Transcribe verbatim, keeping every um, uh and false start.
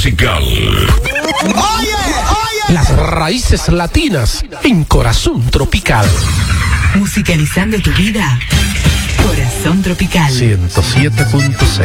musical. Oye, oye. Las raíces latinas en Corazón Tropical. Musicalizando tu vida. Corazón Tropical. ciento siete punto seis